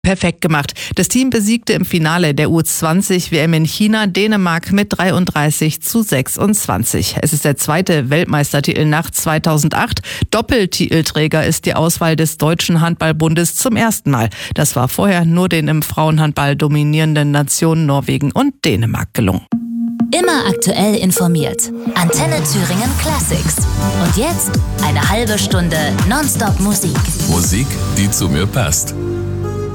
Perfekt gemacht. Das Team besiegte im Finale der U20-WM in China Dänemark mit 33:26. Es ist der zweite Weltmeistertitel nach 2008. Doppeltitelträger ist die Auswahl des Deutschen Handballbundes zum ersten Mal. Das war vorher nur den im Frauenhandball dominierenden Nationen Norwegen und Dänemark gelungen. Immer aktuell informiert. Antenne Thüringen Classics. Und jetzt eine halbe Stunde Nonstop Musik. Musik, die zu mir passt.